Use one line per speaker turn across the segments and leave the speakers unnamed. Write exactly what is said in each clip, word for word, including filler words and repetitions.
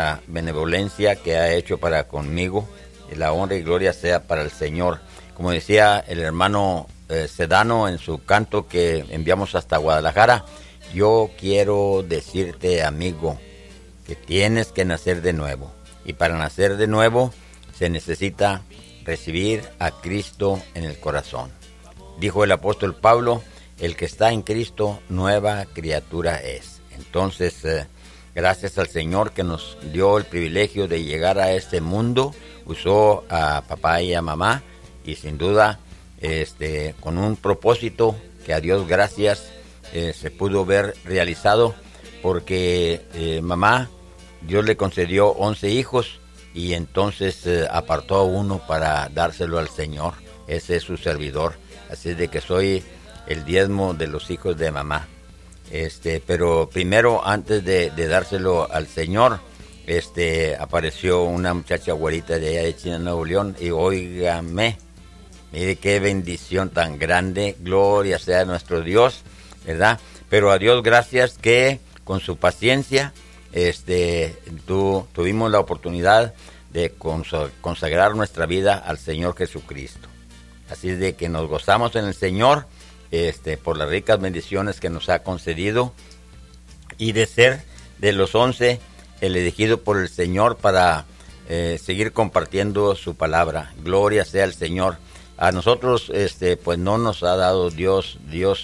esta benevolencia que ha hecho para conmigo. Y la honra y gloria sea para el Señor. Como decía el hermano eh, Sedano en su canto que enviamos hasta Guadalajara, yo quiero decirte, amigo, que tienes que nacer de nuevo. Y para nacer de nuevo se necesita recibir a Cristo en el corazón. Dijo el apóstol Pablo, el que está en Cristo, nueva criatura es. Entonces, eh, gracias al Señor que nos dio el privilegio de llegar a este mundo, usó a papá y a mamá, y sin duda, este, con un propósito que a Dios gracias eh, se pudo ver realizado, porque eh, mamá, Dios le concedió once hijos, y entonces eh, apartó a uno para dárselo al Señor. Ese es su servidor, así de que soy el diezmo de los hijos de mamá. Este, pero primero, antes de, de dárselo al Señor, este, apareció una muchacha güerita de allá de China, Nuevo León, y óigame, mire qué bendición tan grande, gloria sea a nuestro Dios, ¿verdad? Pero a Dios gracias que con su paciencia, este, tu, tuvimos la oportunidad de consagrar nuestra vida al Señor Jesucristo. Así de que nos gozamos en el Señor, Este, por las ricas bendiciones que nos ha concedido, y de ser de los once el elegido por el Señor para eh, seguir compartiendo su palabra. Gloria sea al Señor. A nosotros, este, pues no nos ha dado Dios, Dios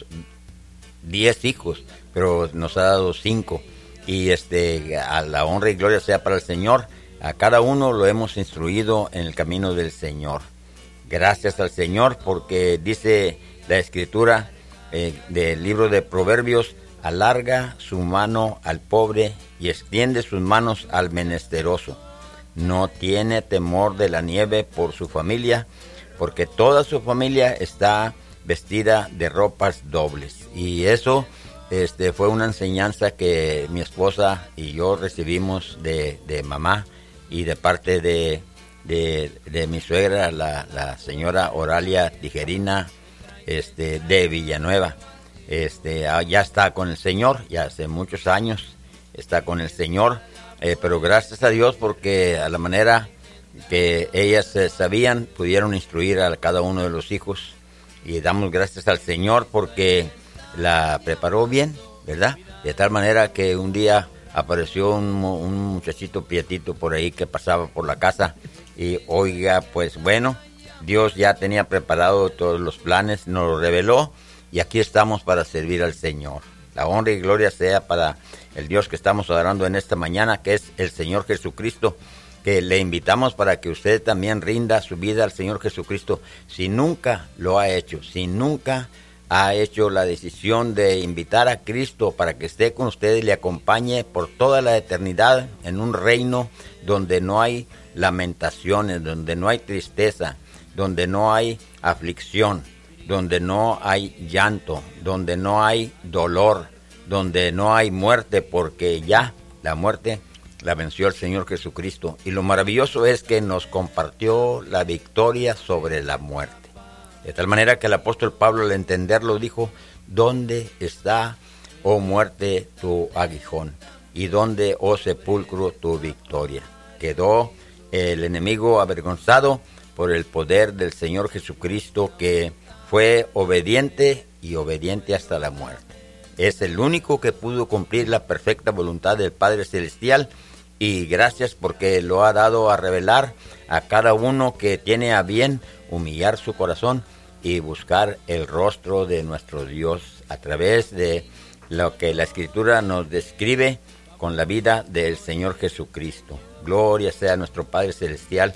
diez hijos, pero nos ha dado cinco. Y este, a la honra y gloria sea para el Señor. A cada uno lo hemos instruido en el camino del Señor. Gracias al Señor, porque dice la escritura eh, del libro de Proverbios, alarga su mano al pobre y extiende sus manos al menesteroso. No tiene temor de la nieve por su familia, porque toda su familia está vestida de ropas dobles. Y eso este, fue una enseñanza que mi esposa y yo recibimos de, de mamá, y de parte de, de, de mi suegra, la, la señora Oralia Tijerina, Este, de Villanueva. Este, ya está con el Señor, ya hace muchos años está con el Señor, eh, pero gracias a Dios, porque a la manera que ellas eh, sabían, pudieron instruir a cada uno de los hijos, y damos gracias al Señor porque la preparó bien, ¿verdad? De tal manera que un día apareció un, un muchachito prietito por ahí que pasaba por la casa, y oiga, pues bueno, Dios ya tenía preparado todos los planes, nos lo reveló, y aquí estamos para servir al Señor. La honra y gloria sea para el Dios que estamos adorando en esta mañana, que es el Señor Jesucristo, que le invitamos para que usted también rinda su vida al Señor Jesucristo, si nunca lo ha hecho, si nunca ha hecho la decisión de invitar a Cristo para que esté con usted y le acompañe por toda la eternidad en un reino donde no hay lamentaciones, donde no hay tristeza, donde no hay aflicción, donde no hay llanto, donde no hay dolor, donde no hay muerte, porque ya la muerte la venció el Señor Jesucristo. Y lo maravilloso es que nos compartió la victoria sobre la muerte. De tal manera que el apóstol Pablo, al entenderlo, dijo, ¿dónde está, oh muerte, tu aguijón? ¿Y dónde, oh sepulcro, tu victoria? Quedó el enemigo avergonzado por el poder del Señor Jesucristo, que fue obediente y obediente hasta la muerte. Es el único que pudo cumplir la perfecta voluntad del Padre Celestial, y gracias porque lo ha dado a revelar a cada uno que tiene a bien humillar su corazón y buscar el rostro de nuestro Dios a través de lo que la Escritura nos describe con la vida del Señor Jesucristo. Gloria sea a nuestro Padre Celestial.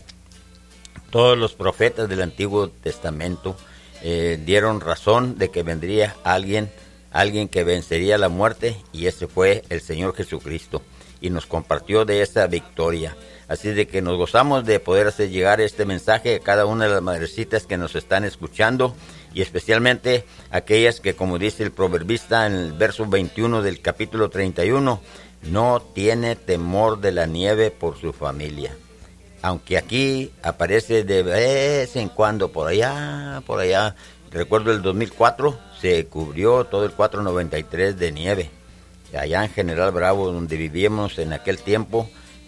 Todos los profetas del Antiguo Testamento eh, dieron razón de que vendría alguien, alguien que vencería la muerte, y ese fue el Señor Jesucristo, y nos compartió de esa victoria. Así de que nos gozamos de poder hacer llegar este mensaje a cada una de las madrecitas que nos están escuchando, y especialmente aquellas que, como dice el proverbista en el verso veintiuno del capítulo treinta y uno, no tiene temor de la nieve por su familia. Aunque aquí aparece de vez en cuando, por allá, por allá. Recuerdo el dos mil cuatro, se cubrió todo el cuatrocientos noventa y tres de nieve. Allá en General Bravo, donde vivíamos en aquel tiempo,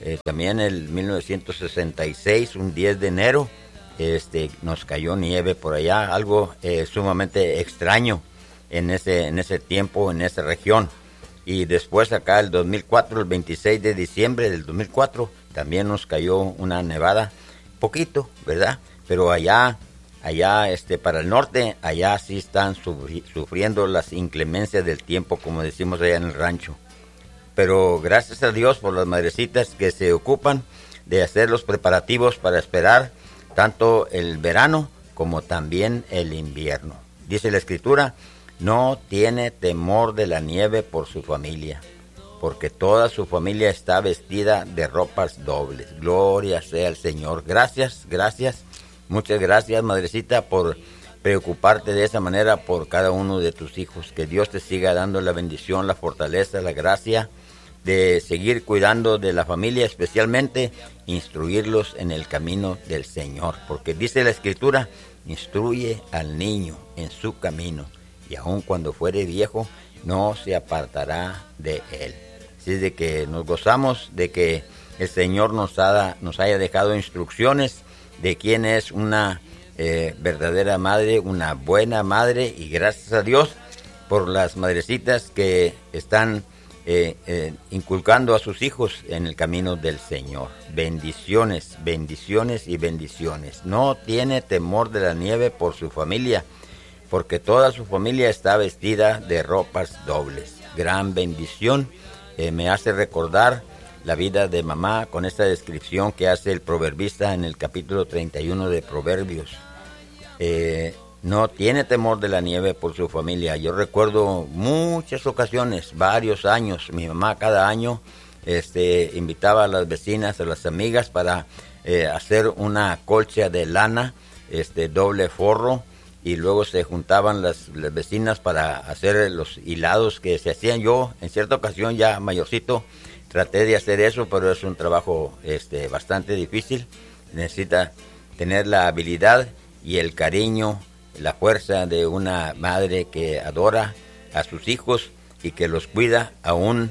Eh, también en mil novecientos sesenta y seis, un diez de enero, este, nos cayó nieve por allá, algo eh, sumamente extraño en ese, en ese tiempo, en esa región. Y después acá el dos mil cuatro, el veintiséis de diciembre del dos mil cuatro, también nos cayó una nevada, poquito, ¿verdad? Pero allá, allá este, para el norte, allá sí están sufri- sufriendo las inclemencias del tiempo, como decimos allá en el rancho. Pero gracias a Dios por las madrecitas que se ocupan de hacer los preparativos para esperar tanto el verano como también el invierno. Dice la Escritura, no tiene temor de la nieve por su familia, porque toda su familia está vestida de ropas dobles. Gloria sea al Señor. Gracias, gracias, muchas gracias, madrecita, por preocuparte de esa manera por cada uno de tus hijos. Que Dios te siga dando la bendición, la fortaleza, la gracia de seguir cuidando de la familia, especialmente instruirlos en el camino del Señor, porque dice la Escritura, instruye al niño en su camino, y aun cuando fuere viejo, no se apartará de él. Así de que nos gozamos de que el Señor nos, ha, nos haya dejado instrucciones de quién es una eh, verdadera madre, una buena madre, y gracias a Dios por las madrecitas que están Eh, eh, inculcando a sus hijos en el camino del Señor. Bendiciones, bendiciones y bendiciones. No tiene temor de la nieve por su familia, porque toda su familia está vestida de ropas dobles. Gran bendición. Eh, me hace recordar la vida de mamá con esta descripción que hace el proverbista en el capítulo treinta y uno de Proverbios. Eh, No tiene temor de la nieve por su familia. Yo recuerdo muchas ocasiones, varios años, mi mamá cada año este, invitaba a las vecinas, a las amigas para eh, hacer una colcha de lana, este, doble forro, y luego se juntaban las, las vecinas para hacer los hilados que se hacían. Yo, en cierta ocasión, ya mayorcito, traté de hacer eso, pero es un trabajo este, bastante difícil. Necesita tener la habilidad y el cariño, la fuerza de una madre que adora a sus hijos y que los cuida aún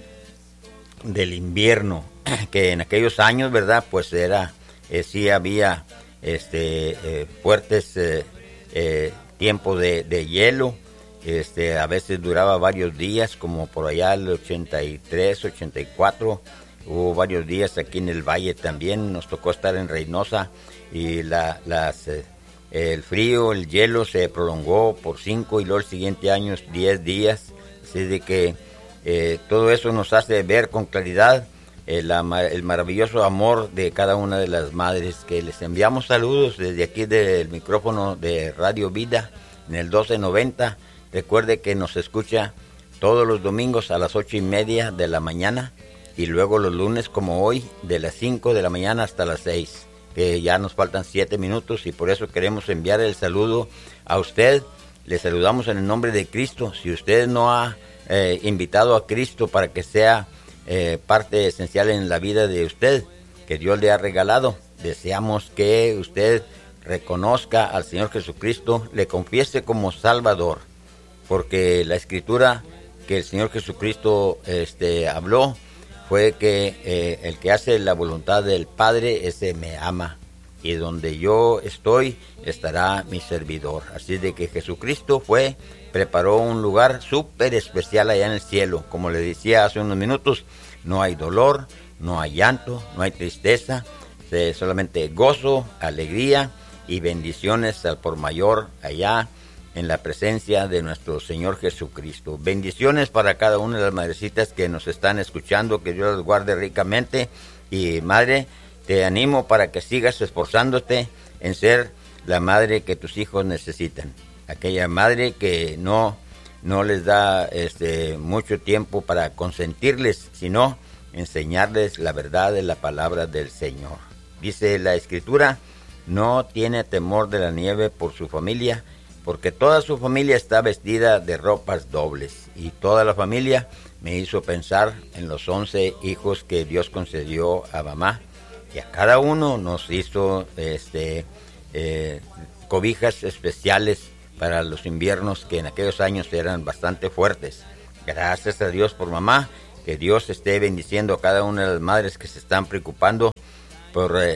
del invierno, que en aquellos años, ¿verdad? Pues era, eh, sí había este, eh, fuertes eh, eh, tiempos de, de hielo, este, a veces duraba varios días, como por allá el ochenta y tres, ochenta y cuatro, hubo varios días aquí en el valle también, nos tocó estar en Reynosa y la, las... Eh, el frío, el hielo se prolongó por cinco y luego el siguiente año diez días. Así de que eh, todo eso nos hace ver con claridad eh, la, el maravilloso amor de cada una de las madres, que les enviamos saludos desde aquí del micrófono de Radio Vida en el doce noventa. Recuerde que nos escucha todos los domingos a las ocho y media de la mañana y luego los lunes como hoy de las cinco de la mañana hasta las seis. Que ya nos faltan siete minutos y por eso queremos enviar el saludo a usted. Le saludamos en el nombre de Cristo. Si usted no ha eh, invitado a Cristo para que sea eh, parte esencial en la vida de usted, que Dios le ha regalado, deseamos que usted reconozca al Señor Jesucristo, le confiese como Salvador, porque la Escritura que el Señor Jesucristo este, habló fue que eh, el que hace la voluntad del Padre, ese me ama, y donde yo estoy, estará mi servidor. Así de que Jesucristo fue, preparó un lugar súper especial allá en el cielo. Como le decía hace unos minutos, no hay dolor, no hay llanto, no hay tristeza, solamente gozo, alegría y bendiciones al por mayor allá en la presencia de nuestro Señor Jesucristo. Bendiciones para cada una de las madrecitas que nos están escuchando, que Dios las guarde ricamente. Y madre, te animo para que sigas esforzándote en ser la madre que tus hijos necesitan. Aquella madre que no, no les da este, mucho tiempo para consentirles, sino enseñarles la verdad de la palabra del Señor. Dice la Escritura, no tiene temor de la nieve por su familia, porque toda su familia está vestida de ropas dobles. Y toda la familia me hizo pensar en los once hijos que Dios concedió a mamá, y a cada uno nos hizo este, eh, cobijas especiales para los inviernos que en aquellos años eran bastante fuertes. Gracias a Dios por mamá, Que Dios esté bendiciendo a cada una de las madres que se están preocupando por eh,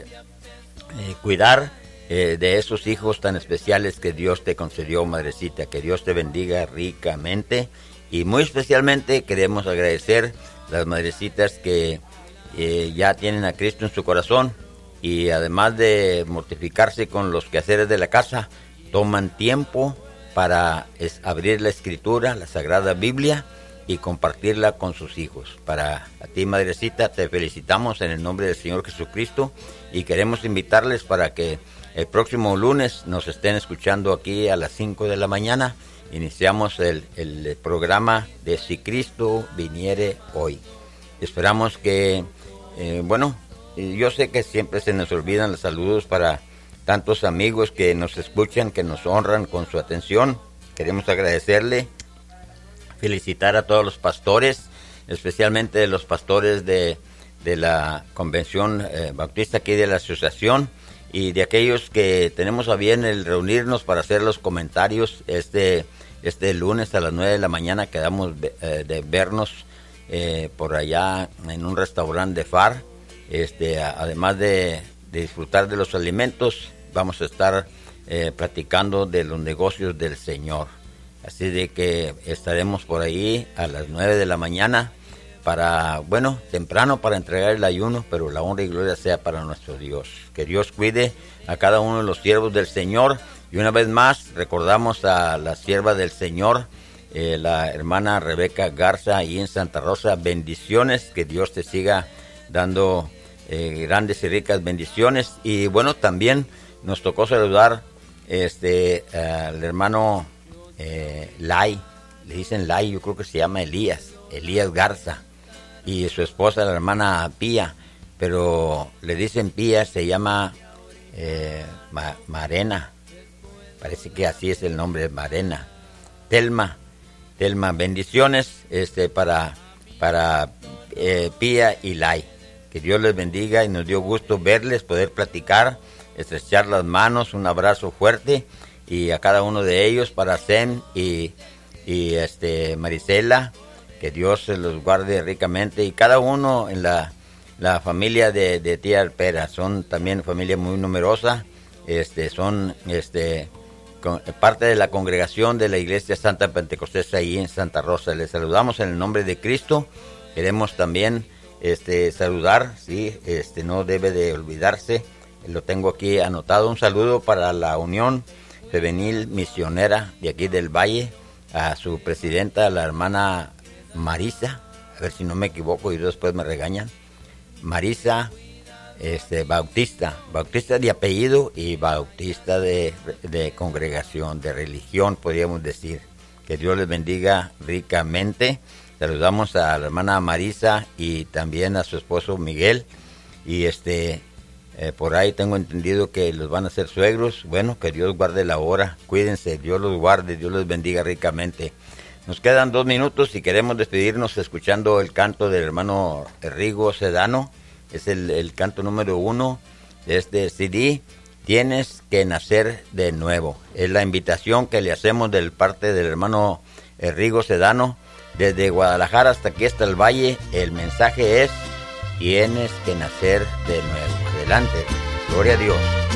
eh, cuidar eh, de esos hijos tan especiales que Dios te concedió, madrecita. Que Dios te bendiga ricamente. Y muy especialmente queremos agradecer las madrecitas que eh, ya tienen a Cristo en su corazón, y además de mortificarse con los quehaceres de la casa, toman tiempo para es, abrir la Escritura, la Sagrada Biblia, y compartirla con sus hijos. Para a ti, madrecita, te felicitamos en el nombre del Señor Jesucristo, y queremos invitarles para que el próximo lunes nos estén escuchando aquí a las cinco de la mañana. Iniciamos el, el programa de Si Cristo Viniere Hoy. Esperamos que, eh, bueno, yo sé que siempre se nos olvidan los saludos para tantos amigos que nos escuchan, que nos honran con su atención. Queremos agradecerle, felicitar a todos los pastores, especialmente los pastores de, de la Convención eh, Bautista aquí de la Asociación, y de aquellos que tenemos a bien el reunirnos para hacer los comentarios. Este, este lunes a las nueve de la mañana quedamos eh, de vernos eh, por allá en un restaurante de F A R. Este, además de, de disfrutar de los alimentos, vamos a estar eh, platicando de los negocios del Señor. Así de que estaremos por ahí a las nueve de la mañana para, bueno, temprano para entregar el ayuno, pero la honra y gloria sea para nuestro Dios. Que Dios cuide a cada uno de los siervos del Señor. Y una vez más recordamos a la sierva del Señor, eh, la hermana Rebeca Garza, ahí en Santa Rosa. Bendiciones, que Dios te siga dando eh, grandes y ricas bendiciones. Y bueno, también nos tocó saludar este al hermano eh, Lai, le dicen Lai, yo creo que se llama Elías, Elías Garza, y su esposa, la hermana Pía, pero le dicen Pía, se llama eh, Ma, Marena, parece que así es el nombre, Marena. Telma, Telma, bendiciones este para, para eh, Pía y Lai. Que Dios les bendiga, y nos dio gusto verles, poder platicar, estrechar las manos, un abrazo fuerte, y a cada uno de ellos, para Zen y, y este Marisela, que Dios se los guarde ricamente, y cada uno en la, la familia de, de tía Alpera. Son también familia muy numerosa, este son este con, parte de la congregación de la Iglesia Santa Pentecostés ahí en Santa Rosa. Les saludamos en el nombre de Cristo. Queremos también este saludar, sí, este no debe de olvidarse, lo tengo aquí anotado, un saludo para la Unión Juvenil Misionera de aquí del Valle, a su presidenta, la hermana Marisa, a ver si no me equivoco y después me regañan, Marisa este Bautista, Bautista de apellido y Bautista de, de congregación, de religión, podríamos decir. Que Dios les bendiga ricamente. Saludamos a la hermana Marisa y también a su esposo Miguel, y este eh, por ahí tengo entendido que los van a hacer suegros. Bueno, que Dios guarde la hora, cuídense, Dios los guarde, Dios los bendiga ricamente. Nos quedan dos minutos y queremos despedirnos escuchando el canto del hermano Rigo Sedano. Es el, el canto número uno de este C D, Tienes que nacer de nuevo. Es la invitación que le hacemos de parte del hermano Rigo Sedano. Desde Guadalajara hasta aquí, hasta el Valle, el mensaje es: tienes que nacer de nuevo. Adelante, gloria a Dios.